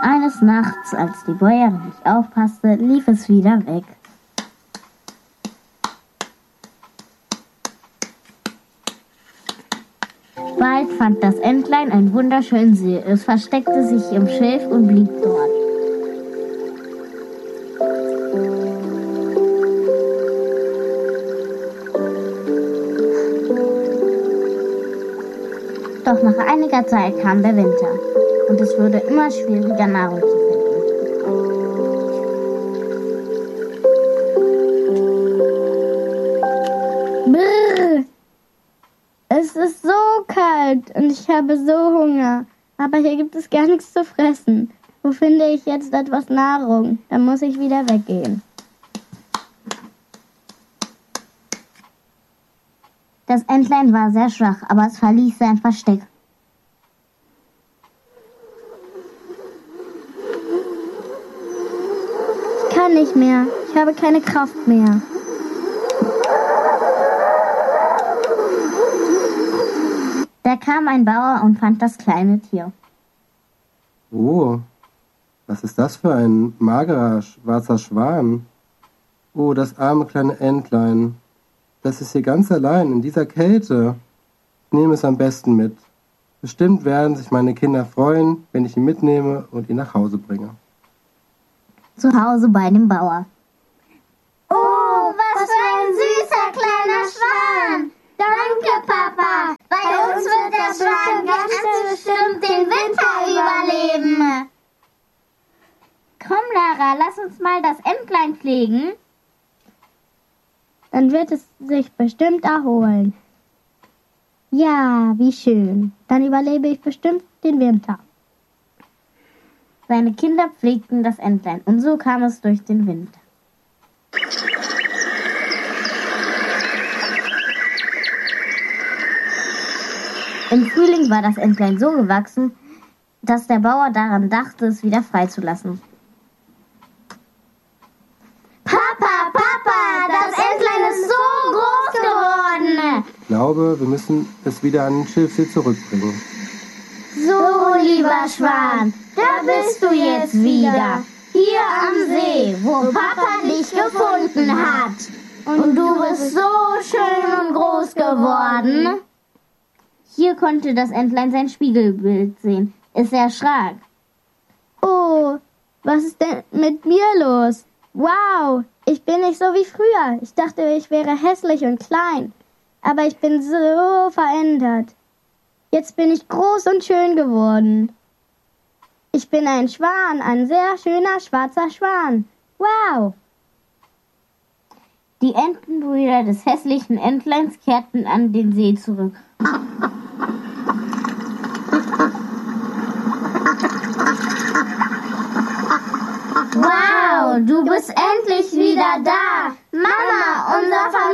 Eines Nachts, als die Bäuerin nicht aufpasste, lief es wieder weg. Bald fand das Entlein einen wunderschönen See. Es versteckte sich im Schilf und blieb dort. Doch nach einiger Zeit kam der Winter und es wurde immer schwieriger, Nahrung zu finden. Brrr. Es ist so kalt und ich habe so Hunger. Aber hier gibt es gar nichts zu fressen. Wo finde ich jetzt etwas Nahrung? Dann muss ich wieder weggehen. Das Entlein war sehr schwach, aber es verließ sein Versteck. Ich kann nicht mehr. Ich habe keine Kraft mehr. Da kam ein Bauer und fand das kleine Tier. Oh, was ist das für ein magerer, schwarzer Schwan? Oh, das arme kleine Entlein. Das ist hier ganz allein in dieser Kälte. Ich nehme es am besten mit. Bestimmt werden sich meine Kinder freuen, wenn ich ihn mitnehme und ihn nach Hause bringe. Zu Hause bei dem Bauer. Oh, was für ein süßer kleiner Schwan. Danke, Papa. Bei uns wird der Schwan ganz bestimmt den Winter überleben. Komm, Lara, lass uns mal das Entlein pflegen. Dann wird es sich bestimmt erholen. Ja, wie schön. Dann überlebe ich bestimmt den Winter. Seine Kinder pflegten das Entlein und so kam es durch den Winter. Im Frühling war das Entlein so gewachsen, dass der Bauer daran dachte, es wieder freizulassen. Papa, das Entlein ist so groß geworden. Ich glaube, wir müssen es wieder an den Schilfsee zurückbringen. So, lieber Schwan, da bist du jetzt wieder. Hier am See, wo Papa dich gefunden hat. Und du bist so schön und groß geworden. Hier konnte das Entlein sein Spiegelbild sehen. Es erschrak. Oh, was ist denn mit mir los? Wow, ich bin nicht so wie früher. Ich dachte, ich wäre hässlich und klein. Aber ich bin so verändert. Jetzt bin ich groß und schön geworden. Ich bin ein Schwan, ein sehr schöner schwarzer Schwan. Wow! Die Entenbrüder des hässlichen Entleins kehrten an den See zurück. Wow, du bist endlich wieder da. Mama, unser